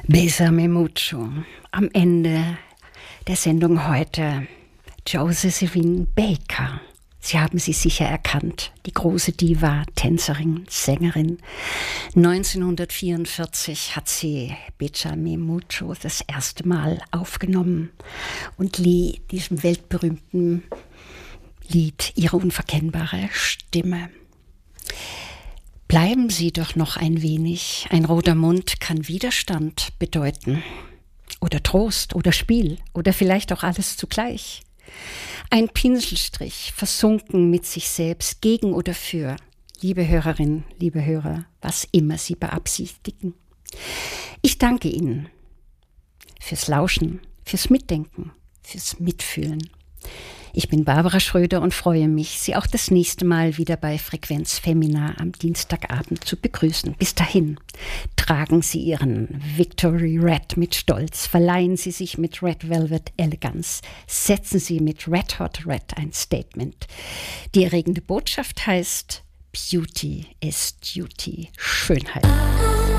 Bésame mucho. Am Ende der Sendung heute Josephine Baker. Sie haben sie sicher erkannt, die große Diva, Tänzerin, Sängerin. 1944 hat sie Bésame mucho das erste Mal aufgenommen und lieh diesem weltberühmten Lied ihre unverkennbare Stimme. Bleiben Sie doch noch ein wenig. Ein roter Mund kann Widerstand bedeuten. Oder Trost oder Spiel oder vielleicht auch alles zugleich. Ein Pinselstrich, versunken mit sich selbst, gegen oder für. Liebe Hörerinnen, liebe Hörer, was immer Sie beabsichtigen. Ich danke Ihnen fürs Lauschen, fürs Mitdenken, fürs Mitfühlen. Ich bin Barbara Schröder und freue mich, Sie auch das nächste Mal wieder bei Frequenz Femina am Dienstagabend zu begrüßen. Bis dahin, tragen Sie Ihren Victory Red mit Stolz, verleihen Sie sich mit Red Velvet Eleganz, setzen Sie mit Red Hot Red ein Statement. Die erregende Botschaft heißt: Beauty is Duty, Schönheit.